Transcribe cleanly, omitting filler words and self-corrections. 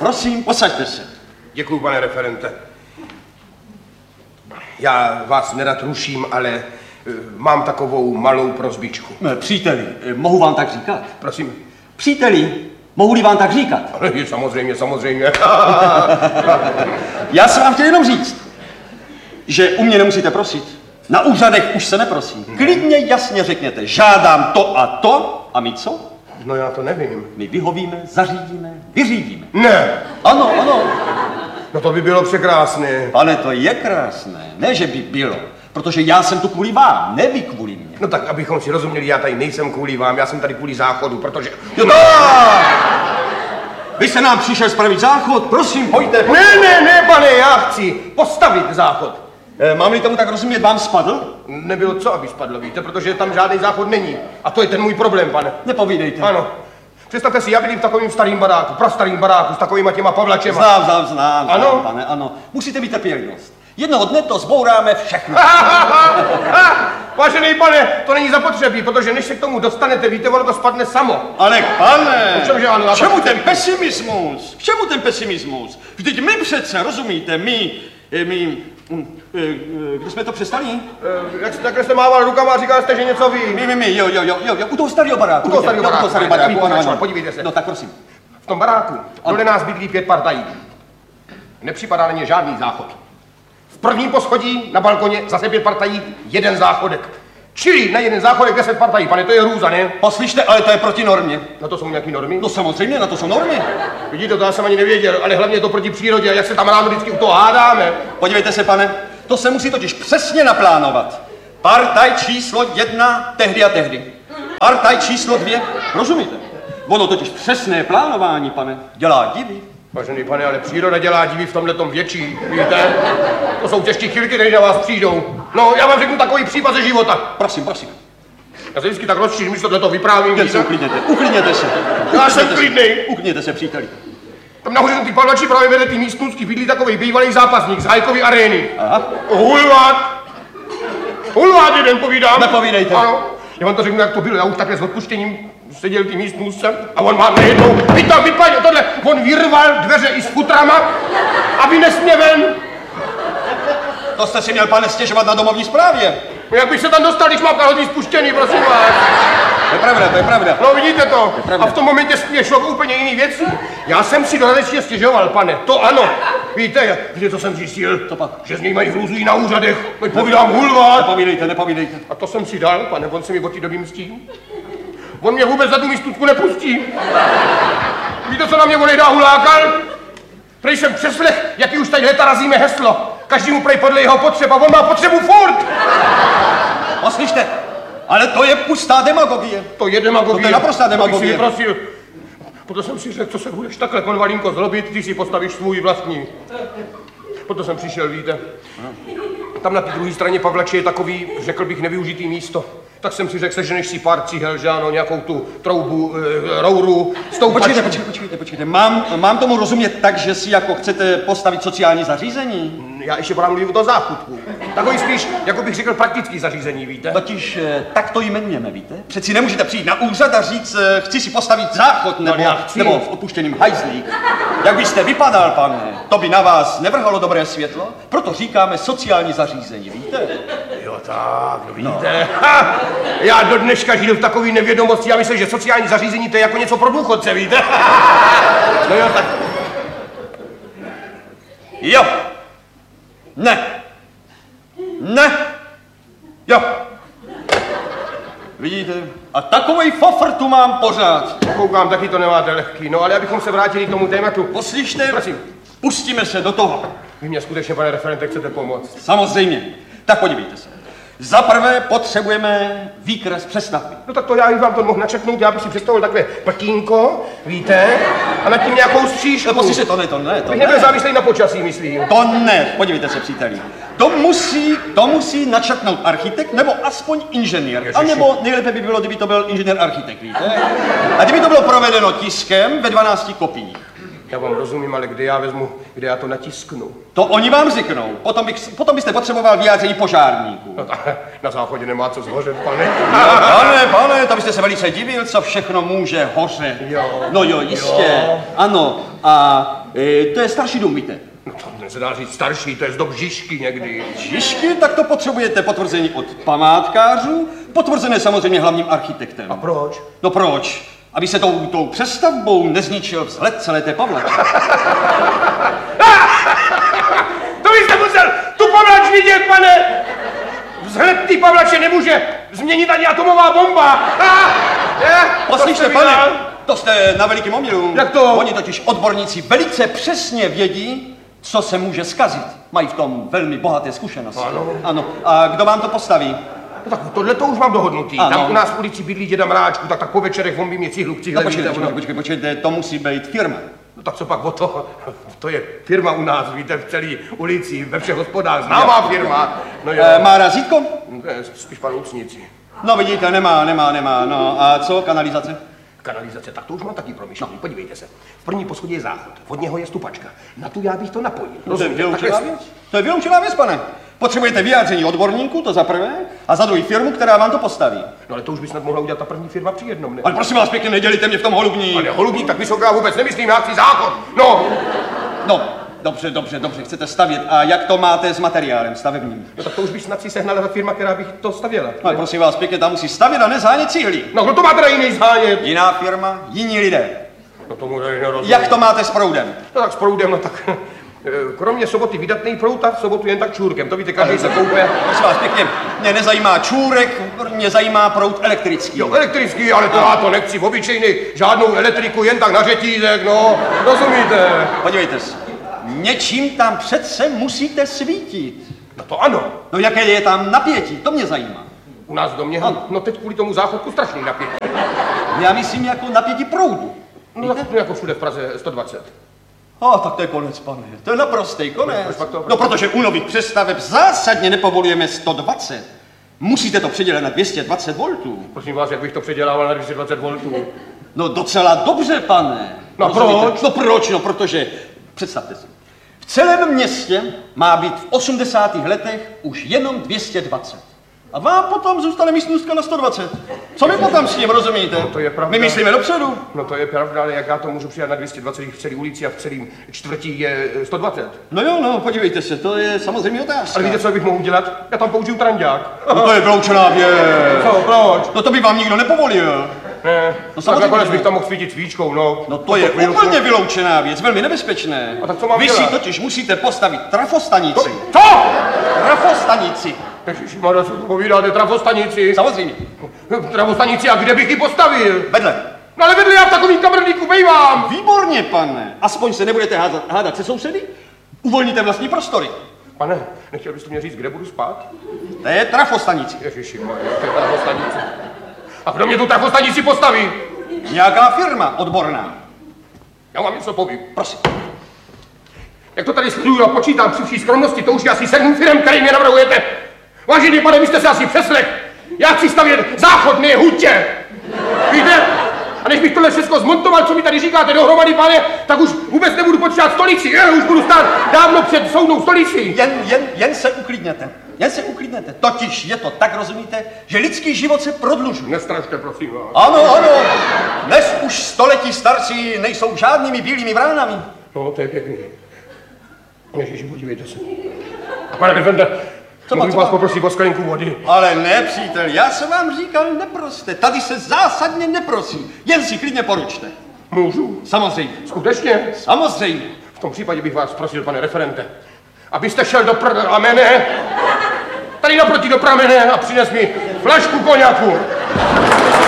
Prosím, posaďte se. Děkuju, pane referente. Já vás nerad ruším, ale mám takovou malou prosbičku. Příteli, mohu vám tak říkat? Prosím. Příteli, mohu-li vám tak říkat? Samozřejmě, samozřejmě. Já jsem vám chtěl jenom říct, že u mě nemusíte prosit. Na úřadech už se neprosí. Klidně jasně řekněte, žádám to a my co? No já to nevím. My vyhovíme, zařídíme, vyřídíme. Ne. Ano, ano. No to by bylo překrásné. Pane, to je krásné. Ne, že by bylo. Protože já jsem tu kvůli vám, ne vy kvůli mně. No tak, abychom si rozuměli, já tady nejsem kvůli vám, já jsem tady kvůli záchodu, protože... No! Vy jste nám přišel spravit záchod, prosím, pojďte. Ne, pane, já chci postavit záchod. Mám-li tomu tak rozumět, vám spadl? Nebylo co, aby spadlo, víte, protože tam žádný záchod není. A to je ten můj problém, pane. Nepovídejte. Ano. Představte si, já bydlím v takovým starým baráku, prastarým baráku, s takovýma těma pavlačema. Znám, ano? Pane, ano. Musíte mít trpělivost. Jednoho dne to zbouráme všechno. Vážený pane, to není zapotřebí, protože než se k tomu dostanete, víte, ono to spadne samo. Ale pane, Čemže ano, k čemu ten pesimismus? K čemu ten pesimismus? Vždyť my přece, rozumíte, my, kde jsme to přestali? Takhle jste mával rukama a říkal jste, že něco ví. Jo, u toho starého baráku. U toho starého baráku, ano. Podívejte se. No tak prosím. V tom baráku dole nás bydlí 5 partají. Nepřipadá na ně žádný záchod. V prvním poschodí na balkoně zase 5 partají, 1 záchodek. Čili na 1 záchodek 10 partají, pane, to je hrůza, ne? Poslyšte, ale to je proti normě. Na to jsou nějaký normy? No samozřejmě, na to jsou normy. Vidíte, to já jsem ani nevěděl, ale hlavně je to proti přírodě, a jak se tam ráno vždycky u toho hádáme. Podívejte se, pane, to se musí totiž přesně naplánovat. Partaj číslo 1 tehdy a tehdy. Partaj číslo 2, rozumíte? Ono totiž přesné plánování, pane, dělá divy. Vážený pane, ale příroda dělá divy v tomhletom větší, víte? To jsou těžké chvilky, než na vás přijdou. No, já vám řeknu takový případ ze života. Prosím. Já se vždycky tak rozčířím, když tohleto vyprávím. Jen se uklidněte se. Já jsem klidnej. Uklidněte se, příteli. Tam nahoře na ty pavlači právě vede ty místnůstky, bydlí takový bývalý zápasník z Hajkovy arény. Aha. Hulvát jeden povídám. Nepovídejte. Ano. Já vám to řeknu, jak to bylo. Já už takhle s odpuštěním seděl ty místnůstce a on má nejednou, vypadl tohle, on vyrval dveře i s futrama, aby nesmě ven. To jste si měl, pane, stěžovat na domovní správě. No jak bych se tam dostal, když mám kalhoty spuštěný, prosím vás. To je pravda. No vidíte to. A v tom momentě mě šlo úplně jiný věci. Já jsem si dodatečně stěžoval, pane, to ano. Víte, co jsem zjistil? To pak. Že z něj mají hrůzu na úřadech. Povídám hulvát. Nepovídejte. A to jsem si dal, pane, on se mi od té doby mstí. On mě vůbec za tu místnutku nepustí. Víte, co na mě on dá hulákal? Prej jsem přeslech, jaký už tady leta razíme heslo. Každý mu prej podle jeho potřeb a on má potřebu furt. Poslyšte, ale to je pustá demagogie. To je demagogie. To je naprostá demagogie. To bych si vyprosil. Proto jsem si řekl, co se budeš takhle, konvalínko, zlobit, ty si postavíš svůj vlastní. Proto jsem přišel, víte. Tam na té druhé straně pavlače je takový, řekl bych, nevyužitý místo. Tak jsem si řekl, seženeš si pár cihel, že ano, nějakou tu troubu, rouru, stoupačku. Počkejte. Mám tomu rozumět tak, že si jako chcete postavit sociální zařízení? Já ještě podám mluvit o toho záchutku. Takový spíš, jako bych řekl, praktický zařízení, víte? Totiž tak to jmenujeme, víte? Přeci nemůžete přijít na úřad a říct, chci si postavit záchod nebo v opuštěným hajzlík. Jak byste vypadal, pane, to by na vás nevrhalo dobré světlo, proto říkáme sociální zařízení, víte? Jo tak, no vidíte. Ha! Já do dneška žiju v takové nevědomosti a myslím, že sociální zařízení to je jako něco pro důchodce, víte? No jo, tak. Jo. Ne. Jo. Vidíte? A takovej fofr tu mám pořád. Koukám, taky to nemáte lehký. No ale abychom se vrátili k tomu tématu. Poslyšte, prosím. Pustíme se do toho. Vy mě skutečně, pane referente, chcete pomoct. Samozřejmě. Tak podívejte se. Za prvé potřebujeme výkres přestavby. No tak to já bych vám to mohl načetnout, já bych si představil takové pltínko, víte, a nad tím nějakou střížku. No poslyšte, to ne. Bych nebyl závislý na počasí, myslím. To ne, podívejte se, příteli. To musí načetnout architekt, nebo aspoň inženýr. Ježiši. A nebo nejlépe by bylo, kdyby to byl inženýr architekt, víte? A kdyby to bylo provedeno tiskem ve 12 kopiích. Já vám rozumím, ale kde já to natisknu? To oni vám řeknou. Potom byste potřeboval vyjádření požárníků. No na záchodě nemá co zhořet, pane. No, pane, to byste se velice divil, co všechno může hořet. Jo. No jo, jistě. Jo. Ano, a To je starší dům, víte? No to se dá říct starší, to je z dob Žižky někdy. Žižky, tak to potřebujete potvrzení od památkářů, potvrzené samozřejmě hlavním architektem. A proč? No proč? Aby se tou přestavbou nezničil vzhled celé té Pavlače. To byste musel tu Pavlač vidět, pane! Vzhled té Pavlače nemůže změnit ani atomová bomba! Poslyšte, pane, to jste na velikým omylu. Jak to? Oni totiž odborníci velice přesně vědí, co se může zkazit. Mají v tom velmi bohaté zkušenosti. Ano. A kdo vám to postaví? No tak tohle to už mám dohodnutý. Ano. Tam u nás v ulici bydlí děda Mráčku, tak po večerech on by mě cihlu k cihle Počkejte, to musí být firma. No tak co pak o to? To je firma u nás, víte, v celé ulici, ve všech hospodách, známá firma. No jo. Má razítko? Spíš paloucnici. No vidíte, nemá. No a co, kanalizace? Kanalizace, tak to už mám taky promyšlený. Podívejte se. V první poschodě je záchod, od něho je stupačka. Na tu já bych to napojil. To je vyloučená věc. To je vyloučená věc, pane. Potřebujete vyjádření odborníků, to za prvé, a za druhý firmu, která vám to postaví. No ale to už by snad mohla udělat ta první firma při jednom, ne? Ale prosím vás pěkně, nedělíte mě v tom holubní. Ale holubník, tak vysoká vůbec nemyslím, já chci záchod. No, Dobře, chcete stavět. A jak to máte s materiálem stavebním? no tak to už by snad si sehnala ta firma, která by to stavěla. Ale prosím vás pěkně, tam musí stavět a nezánět cihly. No kdo to má teda jiný zhánět? Jiná firma, jiní lidé. No tomu nerozumím. Jak to máte s proudem? No tak s proudem, no tak kromě soboty vydatný proud a v sobotu jen tak čůrkem. To víte, každý se koupe. Prosím vás pěkně, mě nezajímá čůrek, mě zajímá proud elektrický. Jo, elektrický, ale to já to nechci v obyčejný, žádnou elektriku, jen tak na řetízek, no, rozumíte? Podívejte se, něčím tam přece musíte svítit. No to ano. No jaké je tam napětí, to mě zajímá. U nás v domě, no teď kvůli tomu záchodku strašný napětí. Já myslím jako napětí proudu. No tak jako všude v Praze 120. Tak to je konec, pane. To je naprostý konec. Proč pak to? No, protože u nových přestaveb zásadně nepovolujeme 120. Musíte to předělat na 220 voltů. Prosím vás, jak bych to předělával na 220 voltů? No docela dobře, pane. No Rozumíte? proč? No proč? No protože, představte si, v celém městě má být v 80. letech už jenom 220. A vám potom zůstane místnostka na 120. Co my potom s tím, rozumíte? No to je pravda. My myslíme dopředu. No to je pravda, ale jak já to můžu přidat na 220, v celé ulici a v celém čtvrtí je 120? No jo, no, podívejte se, to je samozřejmě otázka. Ale víte, co bych mohl udělat? Já tam použiju trandák. No to je vyloučená věc. Co, proč? No to by vám nikdo nepovolil. Ne, No no samozřejmě nakonec ne. bych tam mohl svítit svíčkou, no. No to je úplně vyloučená věc, velmi nebezpečné. A tak co mám Vy si dělat? totiž musíte postavit trafostanici. Co? Trafostanici. Ježišmarja, co to povídáte, trafostanici? Samozřejmě. Trafostanici, a kde bych ji postavil? Vedle. No ale vedle já v takovým kamrlíku bejvám. Výborně, pane. Aspoň se nebudete hádat se sousedy? Uvolníte vlastní prostory. Pane, nechtěl byste mě říct, kde budu spát? To je trafostanici. Ježišmarja, to je trafostanice. A kdo mě tu trafostanici postaví? Nějaká firma odborná. Já vám něco povím. Prosím. Jak to tady sleduju a počítám při vší skromnosti, to už je asi 7 firm, který mě navrhujete. Vážený pane, vy jste se asi přeslech. Já chci stavět záchodné hutě. Víte? A než bych tohle všechno zmontoval, co mi tady říkáte dohromady, pane, tak už vůbec nebudu počítat stolici. Už budu stát dávno před soudnou stolici. Jen se uklidněte. Jen se uklidněte. Totiž je to tak, rozumíte, že lidský život se prodlužuje. Nestrašte, prosím vás. Ano. Dnes už století starší nejsou žádnými bílými vránami. No, to je pěkný. Ježiši, podívejte se. A pane Defende, mohu vás poprosit o sklenku vody? Ale ne, přítel, já jsem vám říkal, neproste. Tady se zásadně neprosí. Jen si klidně poručte. Můžu? Samozřejmě. Skutečně? Samozřejmě. V tom případě bych vás prosil, pane referente, abyste šel do pramene, tady naproti do pramene a přines mi flašku koněku.